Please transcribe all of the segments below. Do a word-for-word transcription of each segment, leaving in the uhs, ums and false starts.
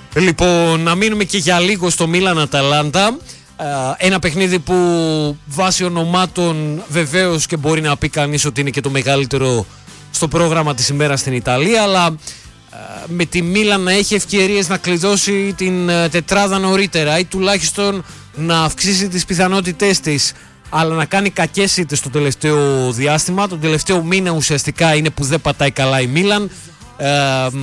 Λοιπόν, να μείνουμε και για λίγο στο Μίλαν Αταλάντα. Ένα παιχνίδι που βάσει ονομάτων βεβαίως και μπορεί να πει κανείς ότι είναι και το μεγαλύτερο στο πρόγραμμα της ημέρας στην Ιταλία, αλλά με τη Μίλαν να έχει ευκαιρίες να κλειδώσει την τετράδα νωρίτερα ή τουλάχιστον να αυξήσει τις πιθανότητές της, αλλά να κάνει κακές ήττες στο τελευταίο διάστημα. Τον τελευταίο μήνα ουσιαστικά είναι που δεν πατάει καλά η Μίλαν. Ε,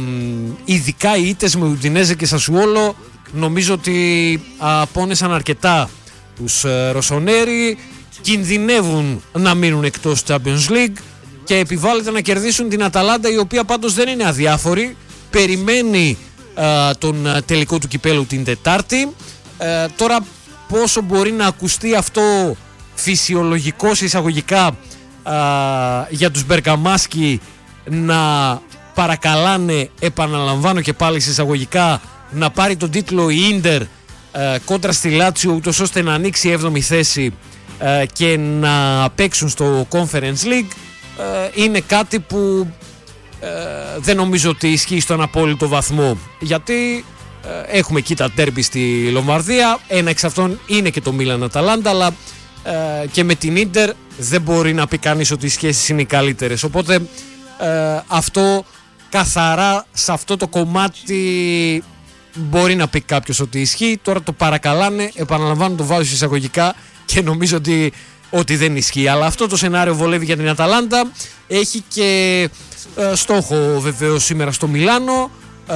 ειδικά οι ήττες με Ουντινέζε και Σασουόλο νομίζω ότι απώνεσαν αρκετά τους ε, Ροσονέρι. Κινδυνεύουν να μείνουν εκτός Champions League και επιβάλλεται να κερδίσουν την Αταλάντα, η οποία πάντως δεν είναι αδιάφορη. Περιμένει ε, τον τελικό του κυπέλου την Τετάρτη. Ε, τώρα πόσο μπορεί να ακουστεί αυτό φυσιολογικό εισαγωγικά ε, για τους Μπεργκαμάσκι να παρακαλάνε, επαναλαμβάνω και πάλι εισαγωγικά, να πάρει τον τίτλο η Ίντερ ε, κόντρα στη Λάτσιο, ούτως ώστε να ανοίξει η έβδομη θέση ε, και να παίξουν στο Conference League, ε, είναι κάτι που ε, δεν νομίζω ότι ισχύει στον απόλυτο βαθμό, γιατί ε, έχουμε εκεί τα ντέρμπι στη Λομβαρδία, ένα εξ αυτών είναι και το Μίλαν Αταλάντα, αλλά ε, και με την Ίντερ δεν μπορεί να πει κανείς ότι οι σχέσεις είναι οι καλύτερες, οπότε ε, αυτό καθαρά σε αυτό το κομμάτι μπορεί να πει κάποιος ότι ισχύει. Τώρα το παρακαλάνε, επαναλαμβάνω, το βάζω εισαγωγικά και νομίζω ότι, ότι δεν ισχύει, αλλά αυτό το σενάριο βολεύει για την Αταλάντα. Έχει και ε, στόχο βεβαίως σήμερα στο Μιλάνο ε,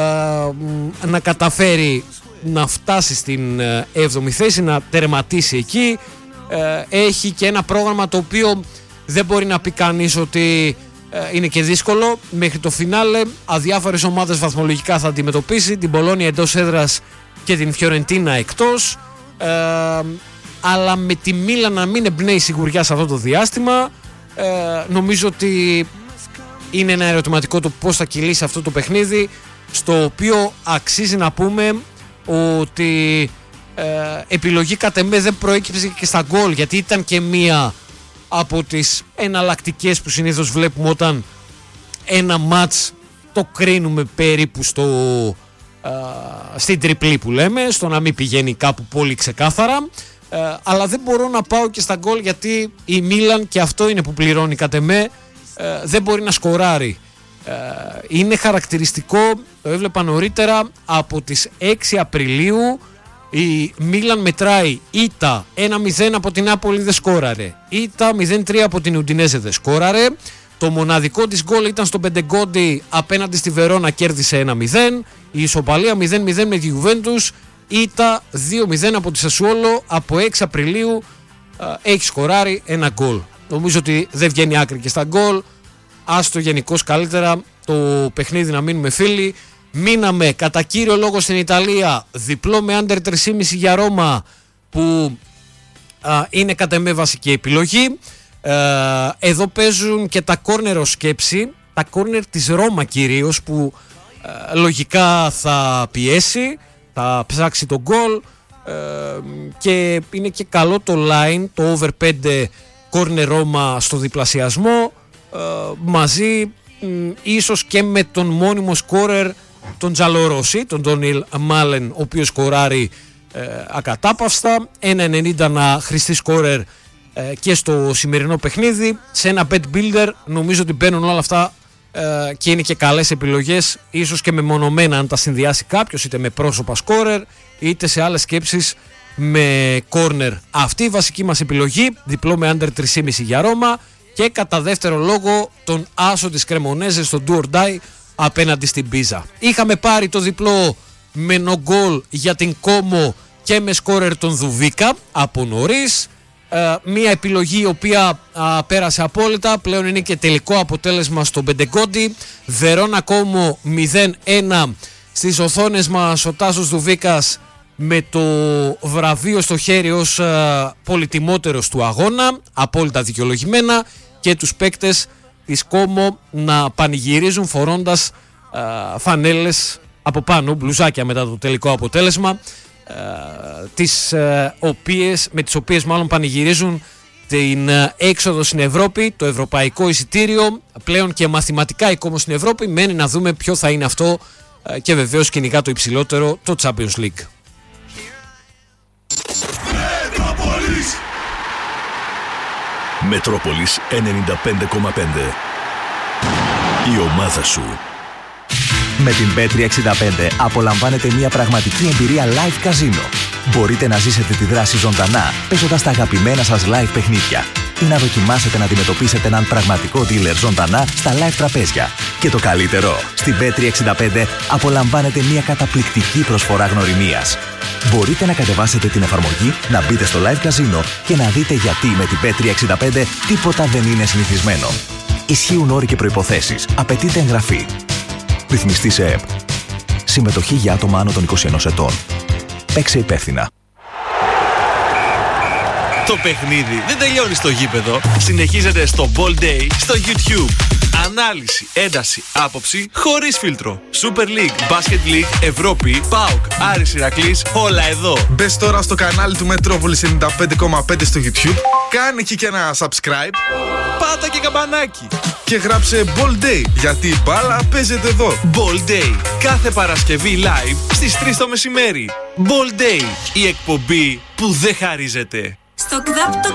να καταφέρει να φτάσει στην έβδομη θέση, να τερματίσει εκεί. ε, έχει και ένα πρόγραμμα το οποίο δεν μπορεί να πει κανείς ότι είναι και δύσκολο. Μέχρι το φινάλε αδιάφορες ομάδες βαθμολογικά θα αντιμετωπίσει, την Μπολόνια εντός έδρας και την Φιωρεντίνα εκτός, ε, αλλά με τη Μίλαν να μην εμπνέει σιγουριά σε αυτό το διάστημα, ε, νομίζω ότι είναι ένα ερωτηματικό το πώς θα κυλήσει αυτό το παιχνίδι, στο οποίο αξίζει να πούμε ότι ε, επιλογή κατ' εμέ δεν προέκυψε και στα γκολ, γιατί ήταν και μία από τις εναλλακτικές που συνήθως βλέπουμε όταν ένα μάτς το κρίνουμε περίπου στο, α, στην τριπλή που λέμε, στο να μην πηγαίνει κάπου πολύ ξεκάθαρα, α, αλλά δεν μπορώ να πάω και στα γκολ, γιατί η Μίλαν, και αυτό είναι που πληρώνει κατ' εμέ, α, δεν μπορεί να σκοράρει. Α, είναι χαρακτηριστικό, το έβλεπα νωρίτερα, από τις έξι Απριλίου η Μίλαν μετράει ήττα ένα μηδέν από την Νάπολη, δεν σκόραρε. Ήττα μηδέν τρία από την Ουντινέζε, δεν σκόραρε. Το μοναδικό της γκολ ήταν στο Πεντεγκόντι απέναντι στη Βερόνα, κέρδισε ένα μηδέν. Η ισοπαλία μηδέν μηδέν με τη Γιουβέντους. Ήττα δύο μηδέν από τη Σασουόλο. Από έξι Απριλίου α, έχει σκοράρει ένα γκολ. Νομίζω ότι δεν βγαίνει άκρη και στα γκολ. Άστο γενικώς καλύτερα το παιχνίδι να μείνουμε φίλοι. Μείναμε κατά κύριο λόγο στην Ιταλία, διπλό με under τρία κόμμα πέντε για Ρώμα, που α, είναι κατά με βασική επιλογή. Ε, εδώ παίζουν και τα κόρνερ ως σκέψη, τα κόρνερ της Ρώμα κυρίως, που ε, λογικά θα πιέσει, θα ψάξει τον γκολ, ε, και είναι και καλό το line, το over πέντε κόρνερ Ρώμα στο διπλασιασμό, ε, μαζί μ, ίσως και με τον μόνιμο σκόρερ τον Τζαλορόση, τον Ντόνιλ Μάλεν, ο οποίος σκοράρει ε, ακατάπαυστα. ένα ενενήντα να χρηστεί σκόρερ ε, και στο σημερινό παιχνίδι. Σε ένα bet builder νομίζω ότι μπαίνουν όλα αυτά ε, και είναι και καλές επιλογές, ίσως και μεμονωμένα αν τα συνδυάσει κάποιος, είτε με πρόσωπα σκόρερ είτε σε άλλες σκέψεις με corner. Αυτή η βασική μας επιλογή, διπλό με under τρία κόμμα πέντε για Ρώμα, και κατά δεύτερο λόγο τον άσο της Κρεμονέζε στο do or die απέναντι στην Πίζα. Είχαμε πάρει το διπλό με νογκόλ για την Κόμο και με σκόρερ τον Δουβίκα από νωρίς. Ε, μια επιλογή η οποία α, πέρασε απόλυτα. Πλέον είναι και τελικό αποτέλεσμα στο Πεντεγκόντι. Βερόνα Κόμο μηδέν ένα. Στις οθόνες μας ο Τάσος Δουβίκας με το βραβείο στο χέρι ως α, πολυτιμότερος του αγώνα, απόλυτα δικαιολογημένα, και τους παίκτες της Κόμο να πανηγυρίζουν φορώντας α, φανέλες από πάνω, μπλουζάκια μετά το τελικό αποτέλεσμα, α, τις, α, οποίες, με τις οποίες μάλλον πανηγυρίζουν την α, έξοδο στην Ευρώπη, το ευρωπαϊκό εισιτήριο, πλέον και μαθηματικά η Κόμο στην Ευρώπη. Μένει να δούμε ποιο θα είναι αυτό και βεβαίως κυνηγά το υψηλότερο, το Champions League. Μετρόπολης ενενήντα πέντε κόμμα πέντε. Η ομάδα σου. Με την μπετ τριακόσια εξήντα πέντε απολαμβάνετε μια πραγματική εμπειρία live καζίνο. Μπορείτε να ζήσετε τη δράση ζωντανά, παίζοντας τα αγαπημένα σας live παιχνίδια ή να δοκιμάσετε να αντιμετωπίσετε έναν πραγματικό dealer ζωντανά στα live τραπέζια. Και το καλύτερο, στην μπετ τριακόσια εξήντα πέντε απολαμβάνετε μια καταπληκτική προσφορά γνωριμίας. Μπορείτε να κατεβάσετε την εφαρμογή, να μπείτε στο live καζίνο και να δείτε γιατί με την μπετ τριακόσια εξήντα πέντε τίποτα δεν είναι συνηθισμένο. Ισχύουν όροι και προϋποθέσεις. Απαιτείται εγγραφή. Ρυθμιστή σε ΕΕΠ. Συμμετοχή για άτομα άνω των είκοσι ενός ετών. Παίξε υπεύθυνα. Το παιχνίδι δεν τελειώνει στο γήπεδο. Συνεχίζεται στο Ball Day στο YouTube. Ανάλυση, ένταση, άποψη, χωρίς φίλτρο. Super League, Basket League, Ευρώπη, ΠΑΟΚ, Άρης Ηρακλής, όλα εδώ. Μπες τώρα στο κανάλι του Μετρόπολης ενενήντα πέντε κόμμα πέντε στο YouTube. Κάνε εκεί και ένα subscribe. Πάτα και καμπανάκι. Και γράψε Ball Day, γιατί η μπάλα παίζεται εδώ. Ball Day, κάθε Παρασκευή live στις τρεις το μεσημέρι. Ball Day, η εκπομπή που δεν χαρίζεται. Στο ΚΔΑΠ